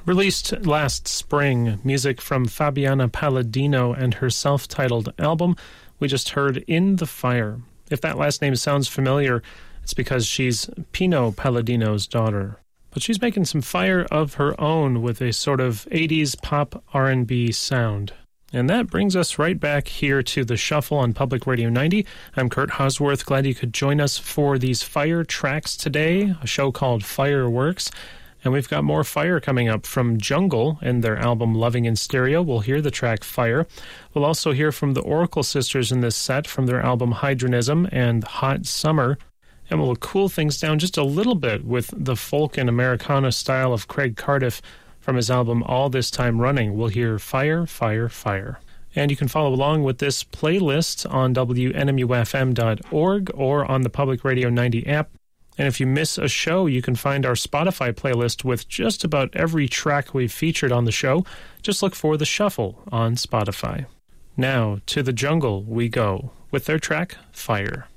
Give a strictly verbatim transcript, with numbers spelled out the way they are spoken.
Released last spring, music from Fabiana Palladino and her self-titled album. We just heard In the Fire. If that last name sounds familiar, it's because she's Pino Palladino's daughter. But she's making some fire of her own with a sort of eighties pop R and B sound. And that brings us right back here to The Shuffle on Public Radio ninety. I'm Kurt Hosworth. Glad you could join us for these fire tracks today, a show called Fireworks. And we've got more fire coming up from Jungle and their album Loving in Stereo. We'll hear the track Fire. We'll also hear from the Oracle Sisters in this set from their album Hydronism and Hot Summer. And we'll cool things down just a little bit with the folk and Americana style of Craig Cardiff from his album All This Time Running. We'll hear Fire, Fire, Fire. And you can follow along with this playlist on W N M U F M dot org or on the Public Radio ninety app. And if you miss a show, you can find our Spotify playlist with just about every track we've featured on the show. Just look for The Shuffle on Spotify. Now, to the Jungle we go with their track, Fire.